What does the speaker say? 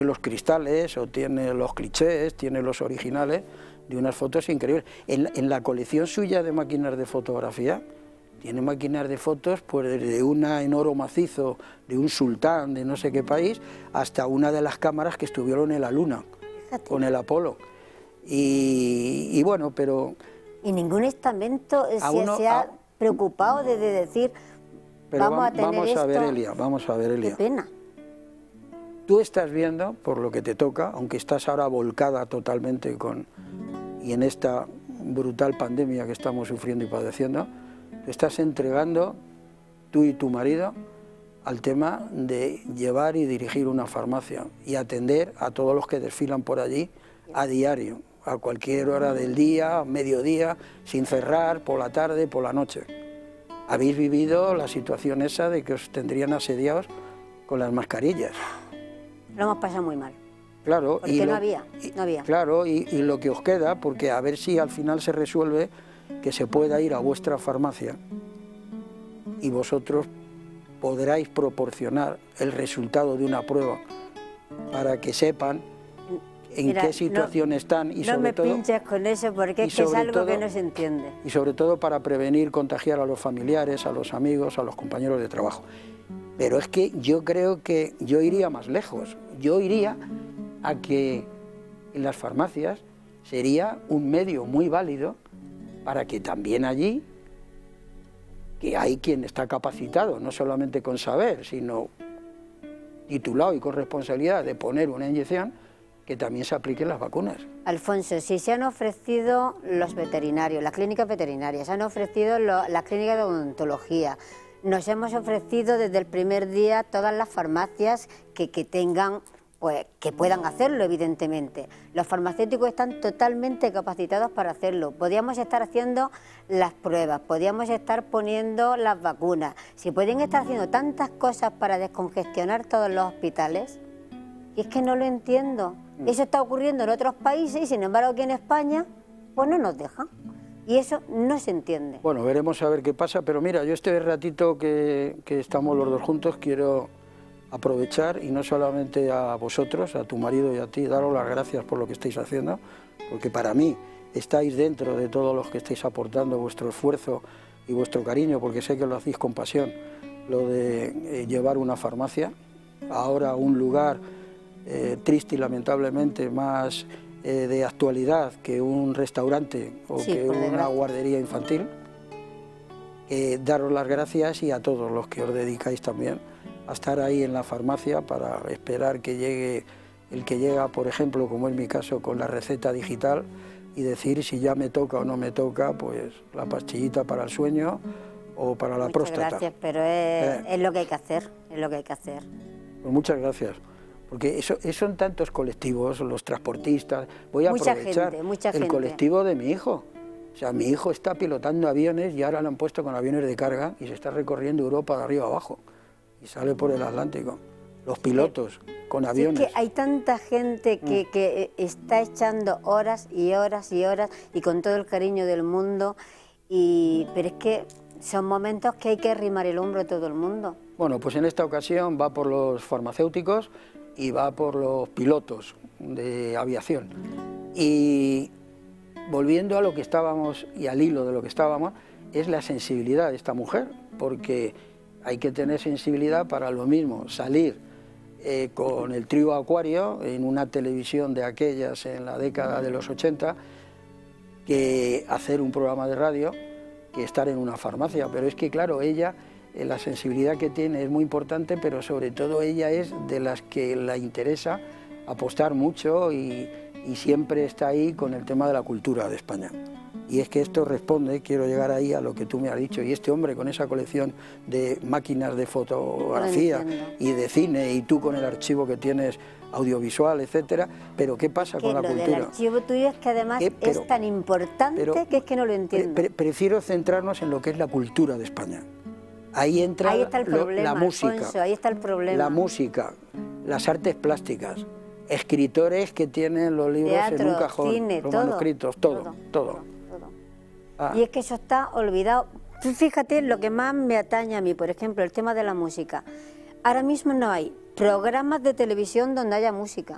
los cristales o tiene los clichés, tiene los originales de unas fotos increíbles. En la colección suya de máquinas de fotografía, tiene máquinas de fotos pues desde una en oro macizo de un sultán de no sé qué país hasta una de las cámaras que estuvieron en la Luna. Fíjate. Con el Apolo. Y bueno, pero... Y ningún estamento se ha preocupado de decir, pero vamos a tener esto. Vamos a ver, Elia. Qué pena. Tú estás viendo, por lo que te toca, aunque estás ahora volcada totalmente y en esta brutal pandemia que estamos sufriendo y padeciendo, te estás entregando, tú y tu marido, al tema de llevar y dirigir una farmacia y atender a todos los que desfilan por allí a diario, a cualquier hora del día, mediodía, sin cerrar, por la tarde, por la noche. Habéis vivido la situación esa de que os tendrían asediados con las mascarillas. Lo hemos pasado muy mal. Claro, porque no había. Claro, y lo que os queda, porque a ver si al final se resuelve que se pueda ir a vuestra farmacia y vosotros podráis proporcionar el resultado de una prueba para que sepan en qué situación están y sobre todo... No me pinches con eso porque es que es algo que no se entiende. Y sobre todo para prevenir contagiar a los familiares, a los amigos, a los compañeros de trabajo. Pero es que yo creo que yo iría más lejos. Yo iría a que en las farmacias sería un medio muy válido para que también allí, que hay quien está capacitado, no solamente con saber, sino titulado y con responsabilidad de poner una inyección, que también se apliquen las vacunas. Alfonso, si se han ofrecido los veterinarios, las clínicas veterinarias, se han ofrecido las clínicas de odontología, nos hemos ofrecido desde el primer día todas las farmacias que tengan, pues que puedan hacerlo, evidentemente. Los farmacéuticos están totalmente capacitados para hacerlo. Podríamos estar haciendo las pruebas, podríamos estar poniendo las vacunas. Si pueden estar haciendo tantas cosas para descongestionar todos los hospitales, y es que no lo entiendo. Eso está ocurriendo en otros países y sin embargo aquí en España pues no nos dejan. Y eso no se entiende. Bueno, veremos a ver qué pasa, pero mira, yo este ratito que estamos los dos juntos quiero aprovechar y no solamente a vosotros, a tu marido y a ti, daros las gracias por lo que estáis haciendo, porque para mí estáis dentro de todos los que estáis aportando vuestro esfuerzo y vuestro cariño, porque sé que lo hacéis con pasión, lo de llevar una farmacia, ahora un lugar triste y lamentablemente más de actualidad que un restaurante o que una guardería infantil. Daros las gracias y a todos los que os dedicáis también a estar ahí en la farmacia para esperar que llegue el que llega, por ejemplo, como es mi caso, con la receta digital y decir si ya me toca o no me toca, pues la pastillita para el sueño o para la próstata. Muchas gracias, pero es lo que hay que hacer, es lo que hay que hacer. Pues muchas gracias. Porque son tantos colectivos, los transportistas. Voy a aprovechar el colectivo de mi hijo. O sea, mi hijo está pilotando aviones y ahora lo han puesto con aviones de carga y se está recorriendo Europa de arriba abajo. Y sale por el Atlántico. Los pilotos con aviones. Es que hay tanta gente que está echando horas y horas y horas y con todo el cariño del mundo. Pero es que son momentos que hay que arrimar el hombro a todo el mundo. Bueno, pues en esta ocasión va por los farmacéuticos y va por los pilotos de aviación. Y volviendo a lo que estábamos y al hilo de lo que estábamos, es la sensibilidad de esta mujer, porque hay que tener sensibilidad para lo mismo, salir con el trío Acuario en una televisión de aquellas en la década de los 80, que hacer un programa de radio, que estar en una farmacia. Pero es que claro, ella... la sensibilidad que tiene es muy importante, pero sobre todo ella es de las que la interesa apostar mucho y siempre está ahí con el tema de la cultura de España. Y es que esto responde, quiero llegar ahí a lo que tú me has dicho, y este hombre con esa colección de máquinas de fotografía y de cine, y tú con el archivo que tienes audiovisual, etcétera, pero ¿qué pasa con la cultura? El archivo tuyo es que además es tan importante que es que no lo entiendo. Prefiero centrarnos en lo que es la cultura de España. Ahí entra la música, Alfonso, ahí está el problema. La música, las artes plásticas, escritores que tienen los libros teatro, en un cajón, cine, los manuscritos, todo. Y es que eso está olvidado. Tú fíjate lo que más me atañe a mí, por ejemplo, el tema de la música. Ahora mismo no hay programas de televisión donde haya música.